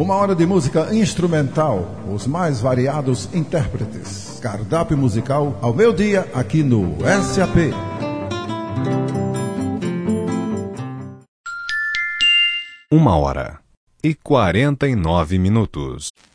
Uma hora de música instrumental, os mais variados intérpretes. Cardápio musical ao meio-dia aqui no SAP. Uma hora e 49 minutos.